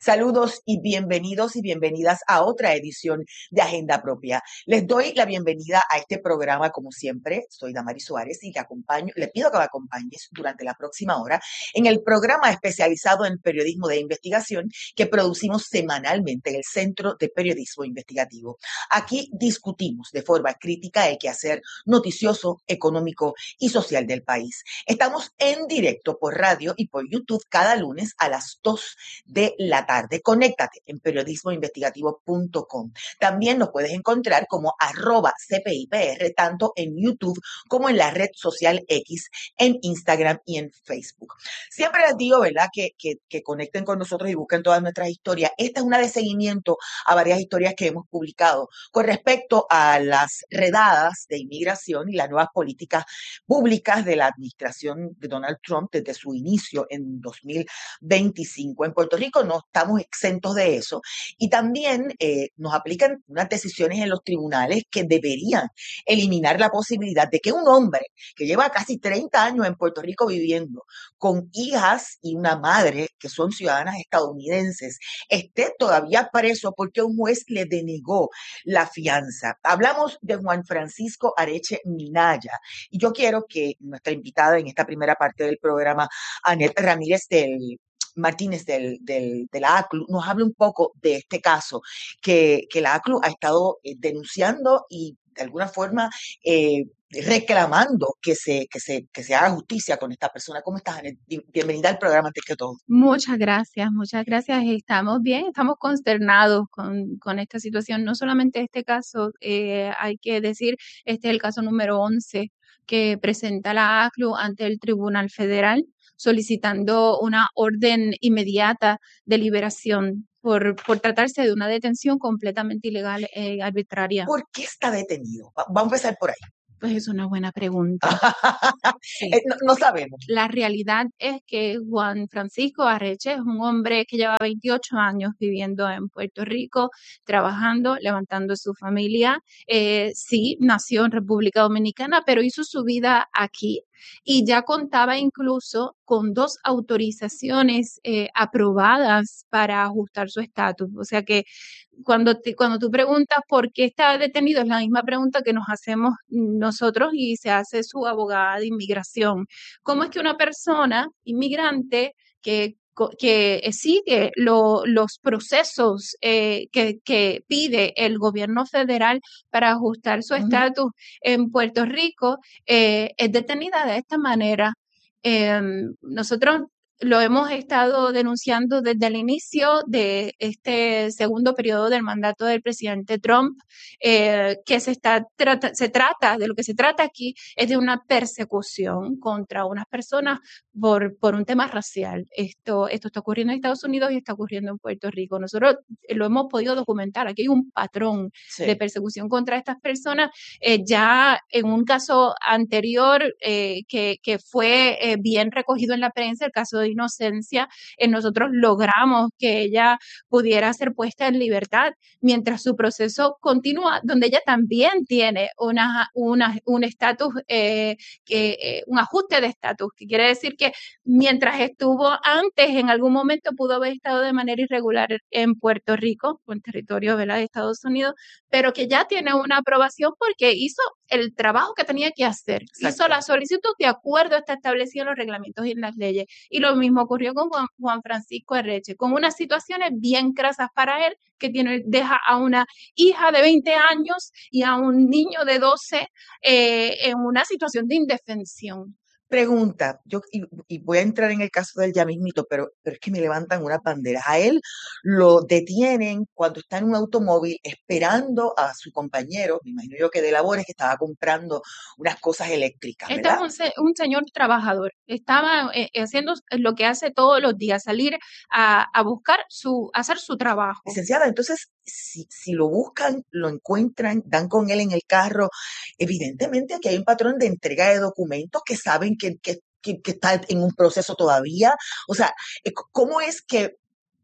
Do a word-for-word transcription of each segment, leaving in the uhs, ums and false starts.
Saludos y bienvenidos y bienvenidas a otra edición de Agenda Propia. Les doy la bienvenida a este programa, como siempre. Soy Damari Suárez y te acompaño, le pido que me acompañes durante la próxima hora en el programa especializado en periodismo de investigación que producimos semanalmente en el Centro de Periodismo Investigativo. Aquí discutimos de forma crítica el quehacer noticioso, económico y social del país. Estamos en directo por radio y por YouTube cada lunes a las dos de la tarde. Conéctate en periodismo investigativo punto com. También nos puedes encontrar como arroba C P I P R, tanto en YouTube como en la red social X, en Instagram y en Facebook. Siempre les digo, ¿verdad?, que, que, que conecten con nosotros y busquen todas nuestras historias. Esta es una de seguimiento a varias historias que hemos publicado con respecto a las redadas de inmigración y las nuevas políticas públicas de la administración de Donald Trump desde su inicio en dos mil veinticinco. En Puerto Rico no estamos exentos de eso y también eh, nos aplican unas decisiones en los tribunales que deberían eliminar la posibilidad de que un hombre que lleva casi treinta años en Puerto Rico viviendo con hijas y una madre que son ciudadanas estadounidenses esté todavía preso porque un juez le denegó la fianza. Hablamos de Juan Francisco Areche Minaya y yo quiero que nuestra invitada en esta primera parte del programa, Anet Ramírez del Martínez del, del, de la A C L U, nos hable un poco de este caso que, que la A C L U ha estado eh, denunciando y de alguna forma eh, reclamando que se, que, se, que se haga justicia con esta persona. ¿Cómo estás, Anet? Bienvenida al programa antes que todo. Muchas gracias, muchas gracias. Estamos bien, estamos consternados con, con esta situación. No solamente este caso, eh, hay que decir, este es el caso número once que presenta la A C L U ante el Tribunal Federal solicitando una orden inmediata de liberación por, por tratarse de una detención completamente ilegal e arbitraria. ¿Por qué está detenido? Va- Vamos a empezar por ahí. Pues es una buena pregunta. Sí. Eh, no, no sabemos. La realidad es que Juan Francisco Areche es un hombre que lleva veintiocho años viviendo en Puerto Rico, trabajando, levantando su familia. Eh, sí, nació en República Dominicana, pero hizo su vida aquí y ya contaba incluso con dos autorizaciones eh, aprobadas para ajustar su estatus. O sea que cuando, te, cuando tú preguntas por qué está detenido, es la misma pregunta que nos hacemos nosotros y se hace su abogada de inmigración. ¿Cómo es que una persona inmigrante que que sigue lo, los procesos eh, que, que pide el gobierno federal para ajustar su estatus uh-huh. en Puerto Rico, eh, es detenida de esta manera? Eh, nosotros lo hemos estado denunciando desde el inicio de este segundo periodo del mandato del presidente Trump, eh, que se, está, trata, se trata, de lo que se trata aquí es de una persecución contra unas personas por, por un tema racial. Esto, esto está ocurriendo en Estados Unidos y está ocurriendo en Puerto Rico. Nosotros lo hemos podido documentar. Aquí hay un patrón sí. de persecución contra estas personas. Eh, ya en un caso anterior eh, que, que fue eh, bien recogido en la prensa, el caso de Inocencia, eh, nosotros logramos que ella pudiera ser puesta en libertad mientras su proceso continúa, donde ella también tiene una, una, un estatus, eh, que, eh, un ajuste de estatus, que quiere decir que mientras estuvo antes, en algún momento pudo haber estado de manera irregular en Puerto Rico, en territorio, ¿verdad?, de Estados Unidos, pero que ya tiene una aprobación porque hizo el trabajo que tenía que hacer, Exacto. hizo la solicitud de acuerdo a está establecido en los reglamentos y en las leyes. Y lo mismo ocurrió con Juan, Juan Francisco Areche, con unas situaciones bien crasas para él, que tiene, deja a una hija de veinte años y a un niño de doce eh, en una situación de indefensión. Pregunta, yo y, y voy a entrar en el caso del ya mismito, pero, pero es que me levantan unas banderas. A él lo detienen cuando está en un automóvil esperando a su compañero, me imagino yo que de labores, que estaba comprando unas cosas eléctricas, ¿verdad? Este es un, un señor trabajador, estaba eh, haciendo lo que hace todos los días, salir a, a buscar su, hacer su trabajo. Licenciada, entonces, si, si lo buscan, lo encuentran, dan con él en el carro, evidentemente aquí hay un patrón de entrega de documentos que saben que, que, que, que está en un proceso todavía. O sea, ¿cómo es que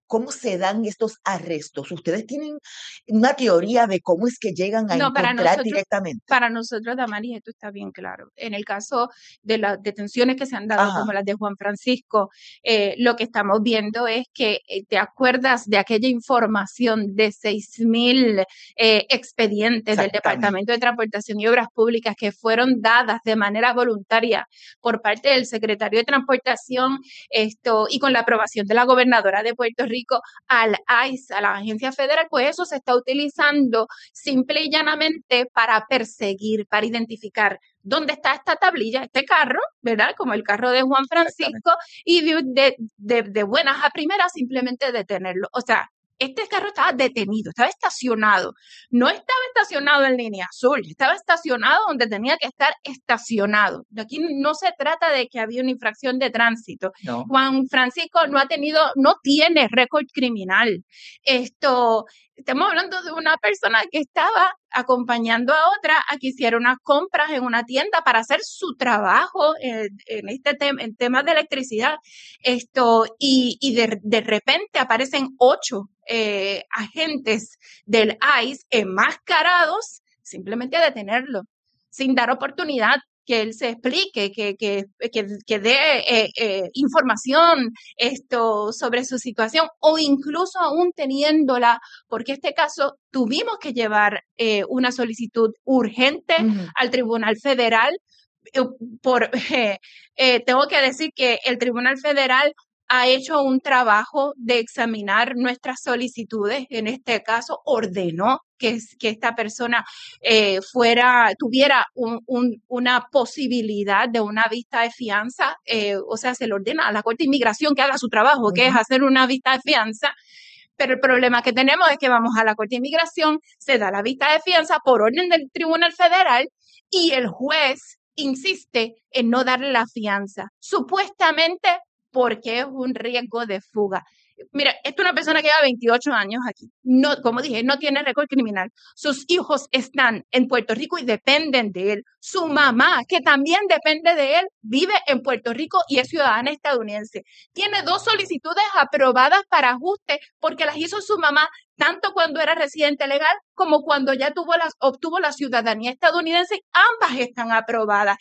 ¿cómo se dan estos arrestos? ¿Ustedes tienen una teoría de cómo es que llegan a No, para encontrar nosotros, directamente? para nosotros, Damaris, esto está bien claro. En el caso de las detenciones que se han dado, Ajá, como las de Juan Francisco, eh, lo que estamos viendo es que eh, te acuerdas de aquella información de seis mil eh, expedientes del exactamente. Departamento de Transportación y Obras Públicas que fueron dadas de manera voluntaria por parte del secretario de Transportación, esto, y con la aprobación de la gobernadora de Puerto Rico al I C E, a la agencia federal, pues eso se está utilizando simple y llanamente para perseguir, para identificar dónde está esta tablilla, este carro, ¿verdad? Como el carro de Juan Francisco, y de, de, de, de buenas a primeras simplemente detenerlo. O sea, este carro estaba detenido, estaba estacionado. No estaba estacionado en línea azul, estaba estacionado donde tenía que estar estacionado. Aquí no se trata de que había una infracción de tránsito. No. Juan Francisco no ha tenido, no tiene récord criminal. Esto, estamos hablando de una persona que estaba acompañando a otra a que hiciera unas compras en una tienda para hacer su trabajo eh, en este tema, en temas de electricidad. Esto, y, y de, de repente aparecen ocho eh, agentes del I C E enmascarados simplemente a detenerlo, sin dar oportunidad que él se explique, que, que, que, que dé eh, eh, información esto, sobre su situación, o incluso aún teniéndola, porque este caso tuvimos que llevar eh, una solicitud urgente Ujú. al Tribunal Federal. Eh, por, eh, eh, tengo que decir que el Tribunal Federal ha hecho un trabajo de examinar nuestras solicitudes. En este caso, ordenó que, que esta persona eh, fuera, tuviera un, un, una posibilidad de una vista de fianza. Eh, o sea, se le ordena a la Corte de Inmigración que haga su trabajo, que es hacer una vista de fianza. Pero el problema que tenemos es que vamos a la Corte de Inmigración, se da la vista de fianza por orden del Tribunal Federal y el juez insiste en no darle la fianza, supuestamente porque es un riesgo de fuga. Mira, esta es una persona que lleva veintiocho años aquí. No, como dije, no tiene récord criminal. Sus hijos están en Puerto Rico y dependen de él. Su mamá, que también depende de él, vive en Puerto Rico y es ciudadana estadounidense. Tiene dos solicitudes aprobadas para ajuste porque las hizo su mamá tanto cuando era residente legal como cuando ya tuvo la, obtuvo la ciudadanía estadounidense. Ambas están aprobadas.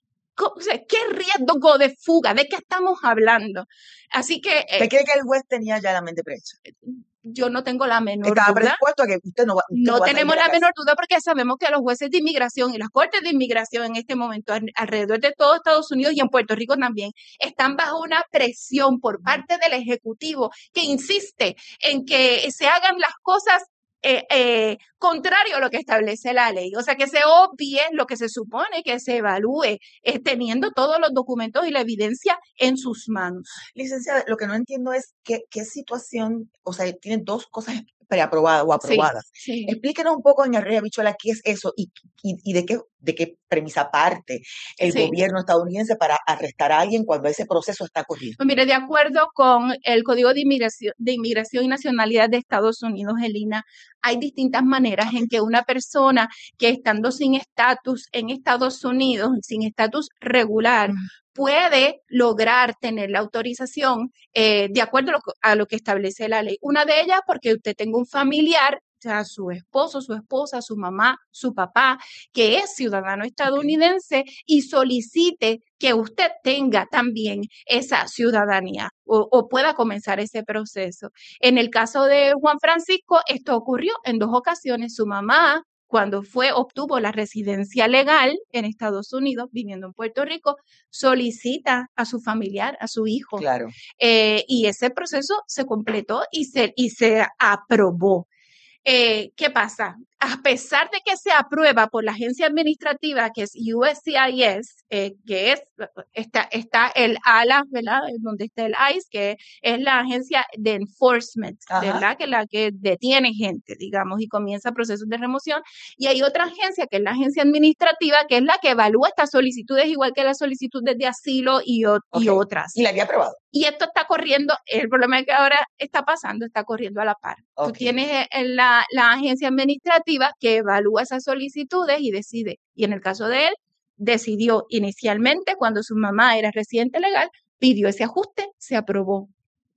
O sea, ¿qué riesgo de fuga? ¿De qué estamos hablando? Así que... ¿Usted eh, cree que el juez tenía ya la mente prehecha? Yo no tengo la menor Estaba duda. predispuesto a que usted no va, usted No no va a salir tenemos de la la casa. menor duda porque sabemos que los jueces de inmigración y las cortes de inmigración en este momento al- alrededor de todo Estados Unidos y en Puerto Rico también están bajo una presión por parte del Ejecutivo que insiste en que se hagan las cosas eh, eh, contrario a lo que establece la ley. O sea, que se obvie lo que se supone que se evalúe, eh, teniendo todos los documentos y la evidencia en sus manos. Licenciada, lo que no entiendo es qué, qué situación, o sea, tienen dos cosas preaprobadas o Sí, aprobadas. sí. Explíquenos un poco, doña Rey Habichuela, qué es eso y, y, y de qué de qué premisa parte el Sí. gobierno estadounidense para arrestar a alguien cuando ese proceso está corriendo. Pues mire, de acuerdo con el Código de Inmigración, de Inmigración y Nacionalidad de Estados Unidos, Elina, hay distintas maneras en que una persona que estando sin estatus en Estados Unidos, sin estatus regular, puede lograr tener la autorización eh, de acuerdo a lo, a lo que establece la ley. Una de ellas porque usted tenga un familiar, o sea, su esposo, su esposa, su mamá, su papá, que es ciudadano estadounidense y solicite que usted tenga también esa ciudadanía o, o pueda comenzar ese proceso. En el caso de Juan Francisco, esto ocurrió en dos ocasiones. Su mamá, cuando fue, obtuvo la residencia legal en Estados Unidos, viviendo en Puerto Rico, solicita a su familiar, a su hijo. Claro. Eh, y ese proceso se completó y se, y se aprobó. Eh, ¿Qué pasa? A pesar de que se aprueba por la agencia administrativa que es U S C I S, eh, que es, está, está el ala, ¿verdad? Donde está el I C E, que es la agencia de enforcement, Ajá. ¿verdad? Que es la que detiene gente, digamos, y comienza procesos de remoción. Y hay otra agencia, que es la agencia administrativa, que es la que evalúa estas solicitudes, igual que las solicitudes de asilo y, o, Okay. y otras. Y la había aprobado. Y esto está corriendo, el problema es que ahora está pasando, está corriendo a la par. Okay. Tú tienes la, la agencia administrativa que evalúa esas solicitudes y decide. Y en el caso de él, decidió inicialmente, cuando su mamá era residente legal, pidió ese ajuste, se aprobó.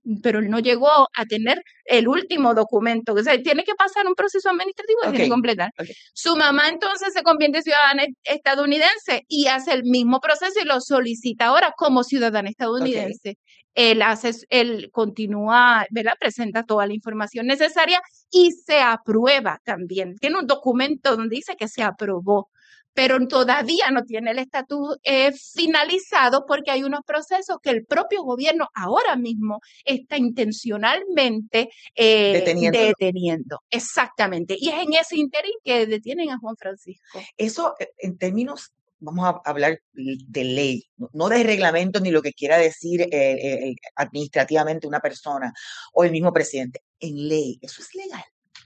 pero él no llegó a tener el último documento. O sea, tiene que pasar un proceso administrativo y Ok, tiene que completar. ok. Su mamá entonces se convierte en ciudadana estadounidense y hace el mismo proceso y lo solicita ahora como ciudadana estadounidense. Él hace, él continúa, ¿verdad? Presenta toda la información necesaria y se aprueba también. Tiene un documento donde dice que se aprobó, pero todavía no tiene el estatus eh, finalizado porque hay unos procesos que el propio gobierno ahora mismo está intencionalmente eh, Deteniéndolo. deteniendo. Exactamente. Y es en ese interín que detienen a Juan Francisco. Eso, eh, en términos, vamos a hablar de ley, no- no de reglamento ni lo que quiera decir eh, eh, eh, administrativamente una persona o el mismo presidente. En ley, eso es legal.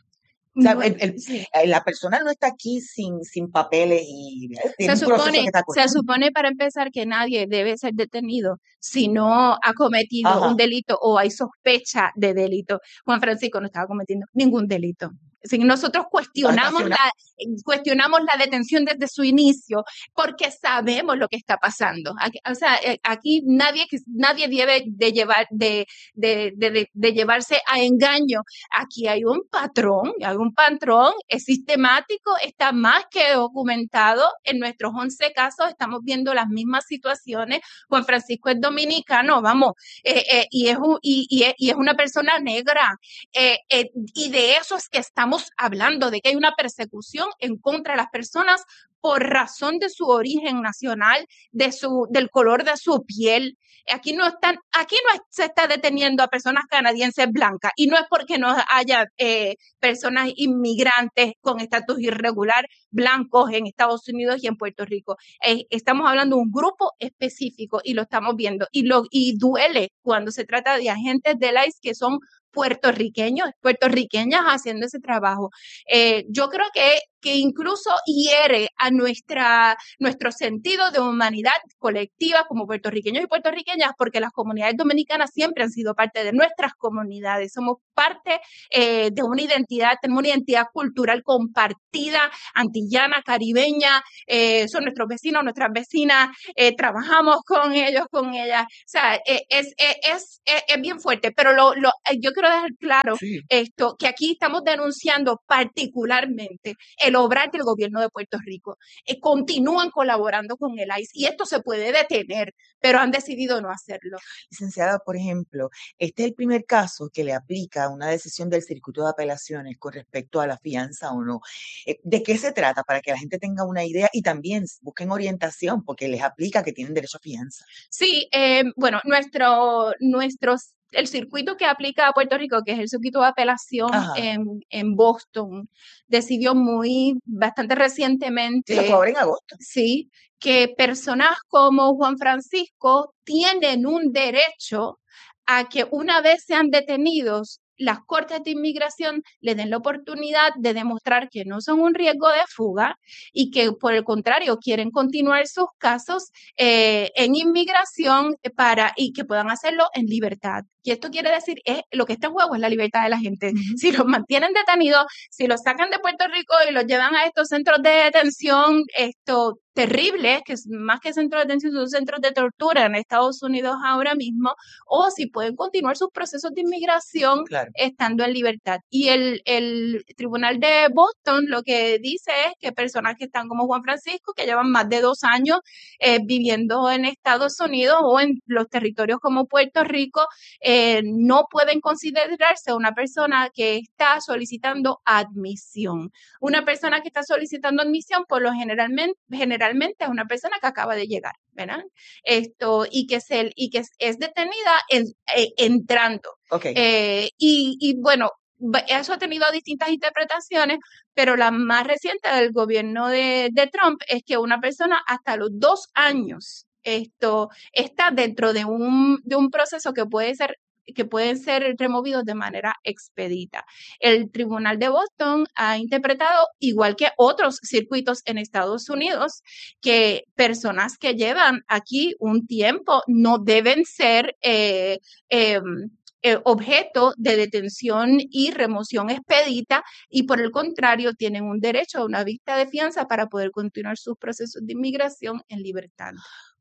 O sea, el- el- Sí. eh, la persona no está aquí sin, sin papeles y eh, tiene Se un proceso que supone, está se corriendo. supone para empezar que nadie debe ser detenido si no ha cometido Ajá. un delito o hay sospecha de delito. Juan Francisco no estaba cometiendo ningún delito. Si nosotros cuestionamos Estacionado. la, cuestionamos la detención desde su inicio porque sabemos lo que está pasando. Aquí, o sea, eh, aquí nadie, nadie debe de, llevar, de, de, de, de llevarse a engaño. Aquí hay un patrón, hay un patrón, es sistemático, está más que documentado. En nuestros once casos estamos viendo las mismas situaciones. Juan Francisco es dominicano, vamos, eh, eh, y, es un, y, y, es, y es una persona negra. Eh, eh, y de eso es que estamos hablando, de que hay una persecución en contra de las personas por razón de su origen nacional, de su, del color de su piel. Aquí no están, aquí no se está deteniendo a personas canadienses blancas y no es porque no haya eh, personas inmigrantes con estatus irregular blancos en Estados Unidos y en Puerto Rico. Eh, estamos hablando de un grupo específico y lo estamos viendo y, lo, y duele cuando se trata de agentes del I C E que son puertorriqueños, puertorriqueñas haciendo ese trabajo. Eh, yo creo que, que incluso hiere a nuestra, nuestro sentido de humanidad colectiva como puertorriqueños y puertorriqueñas, porque las comunidades dominicanas siempre han sido parte de nuestras comunidades, somos parte eh, de una identidad, tenemos una identidad cultural compartida, antillana, caribeña, eh, son nuestros vecinos, nuestras vecinas, eh, trabajamos con ellos, con ellas, o sea, eh, es, es, es, es, bien fuerte, pero lo, lo, yo quiero dejar claro sí. esto, que aquí estamos denunciando particularmente el obrar del gobierno de Puerto Rico. Eh, continúan colaborando con el I C E y esto se puede detener, pero han decidido no hacerlo. Licenciada, por ejemplo, este es el primer caso que le aplica una decisión del Circuito de Apelaciones con respecto a la fianza o no. Eh, ¿De qué se trata? Para que la gente tenga una idea y también busquen orientación, porque les aplica que tienen derecho a fianza. Sí, eh, bueno, nuestro, nuestros el circuito que aplica a Puerto Rico, que es el circuito de apelación en, en Boston, decidió muy, bastante recientemente. Sí, eso fue ahora en agosto. Sí, que personas como Juan Francisco tienen un derecho a que una vez sean detenidos, las cortes de inmigración les den la oportunidad de demostrar que no son un riesgo de fuga y que por el contrario quieren continuar sus casos eh, en inmigración para, y que puedan hacerlo en libertad. Y esto quiere decir, es, lo que está en juego es la libertad de la gente. Uh-huh. Si los mantienen detenidos, si los sacan de Puerto Rico y los llevan a estos centros de detención, esto terribles, que es más que centros de detención, son centros de tortura en Estados Unidos ahora mismo, o si pueden continuar sus procesos de inmigración claro. estando en libertad. Y el, el Tribunal de Boston lo que dice es que personas que están como Juan Francisco, que llevan más de dos años eh, viviendo en Estados Unidos o en los territorios como Puerto Rico, eh, no pueden considerarse una persona que está solicitando admisión. Una persona que está solicitando admisión, por lo generalmente, generalmente es una persona que acaba de llegar, ¿verdad? Esto, y que, se, y que es detenida en, eh, entrando. Okay. Eh, y, y bueno, eso ha tenido distintas interpretaciones, pero la más reciente del gobierno de, de Trump es que una persona hasta los dos años esto, está dentro de un, de un proceso que puede ser que pueden ser removidos de manera expedita. El Tribunal de Boston ha interpretado, igual que otros circuitos en Estados Unidos, que personas que llevan aquí un tiempo no deben ser eh, eh, Eh, objeto de detención y remoción expedita y por el contrario tienen un derecho a una vista de fianza para poder continuar sus procesos de inmigración en libertad.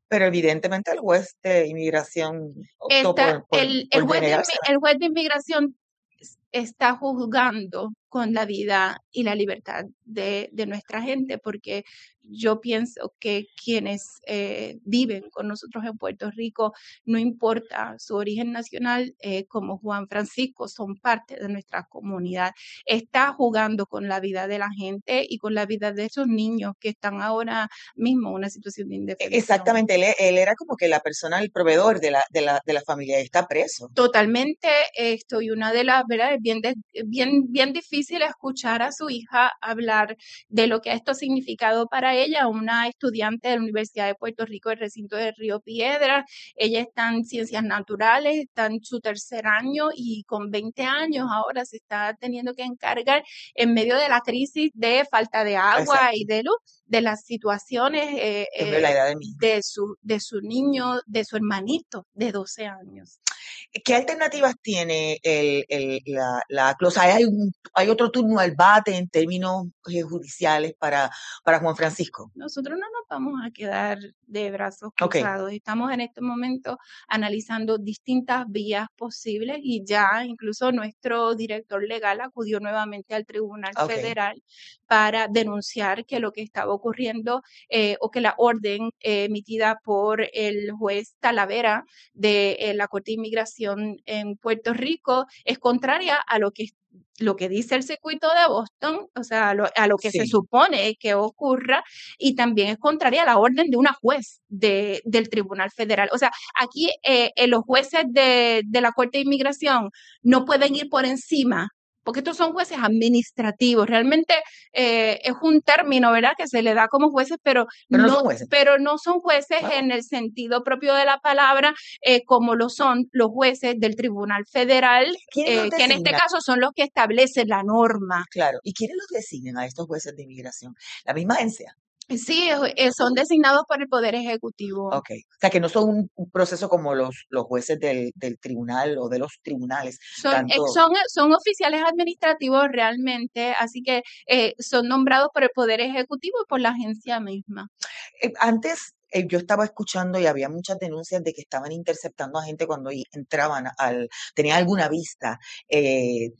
Pero evidentemente el juez de inmigración optó Esta, por, por, el, el por juez de, inmi- denegársela. el juez de inmigración s- está juzgando con la vida y la libertad de, de nuestra gente, porque yo pienso que quienes eh, viven con nosotros en Puerto Rico, no importa su origen nacional, eh, como Juan Francisco, son parte de nuestra comunidad. Está jugando con la vida de la gente y con la vida de esos niños que están ahora mismo en una situación de E- indefensión. Exactamente, él, e- él era como que la persona, el proveedor de la, de la, de la familia y está preso. Totalmente, esto y una de las, ¿verdad? Es bien, de- bien, bien difícil escuchar a su hija hablar de lo que esto ha significado para ella, una estudiante de la Universidad de Puerto Rico, del recinto de Río Piedras. Ella está en ciencias naturales, está en su tercer año y con veinte años ahora se está teniendo que encargar en medio de la crisis de falta de agua y Exacto, de luz, de las situaciones eh, que es la eh, edad de mi hija. de su, de su niño, de su hermanito de doce años. ¿Qué alternativas tiene el, el, la, la clause? ¿Hay, un- hay otro turno al bate en términos eh, judiciales para, para Juan Francisco? Nosotros no nos vamos a quedar de brazos Ok, cruzados. Estamos en este momento analizando distintas vías posibles y ya incluso nuestro director legal acudió nuevamente al Tribunal ok, Federal para denunciar que lo que estaba ocurriendo eh, o que la orden eh, emitida por el juez Talavera de eh, la Corte de Inmigración en Puerto Rico es contraria a lo que lo que dice el circuito de Boston, o sea, a lo, a lo que se sí. supone que ocurra, y también es contraria a la orden de una juez de, del Tribunal Federal. O sea, aquí eh, eh, los jueces de, de la Corte de Inmigración no pueden ir por encima, porque estos son jueces administrativos. Realmente eh, es un término, ¿verdad?, que se le da como jueces, pero Pero no no, son jueces. pero no son jueces Wow, en el sentido propio de la palabra, eh, como lo son los jueces del Tribunal Federal, ¿quiénes los eh, que en este designan? caso son los que establecen la norma. Claro, ¿y quiénes los designan a estos jueces de inmigración? La misma agencia. Sí, eh, son designados por el Poder Ejecutivo. Ok, o sea que no son un, un proceso como los, los jueces del, del tribunal o de los tribunales, Son, eh, tanto, son, son oficiales administrativos realmente, así que eh, son nombrados por el Poder Ejecutivo y por la agencia misma. eh, antes eh, yo estaba escuchando y había muchas denuncias de que estaban interceptando a gente cuando i- entraban al, tenían alguna vista eh,